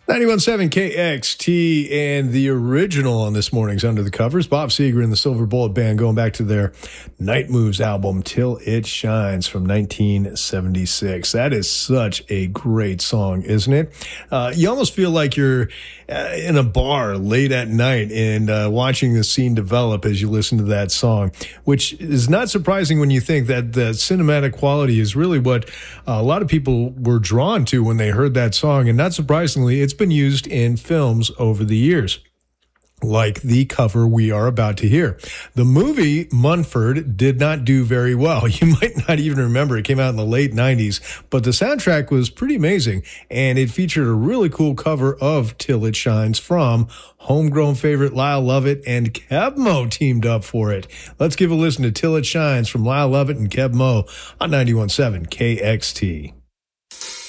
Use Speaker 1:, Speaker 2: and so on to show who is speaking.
Speaker 1: 91.7 KXT and the original on this morning's Under the Covers. Bob Seger and the Silver Bullet Band going back to their Night Moves album, Till It Shines from 1976. That is such a great song, isn't it? You almost feel like you're in a bar late at night and watching the scene develop as you listen to that song, which is not surprising when you think that the cinematic quality is really what a lot of people were drawn to when they heard that song. And not surprisingly, it's been used in films over the years, like the cover we are about to hear. The movie Munford did not do very well. You might not even remember. It came out in the late 90s, but the soundtrack was pretty amazing, and it featured a really cool cover of Till It Shines from homegrown favorite Lyle Lovett, and Keb Mo teamed up for it. Let's give a listen to Till It Shines from Lyle Lovett and Keb Mo on 91.7 KXT.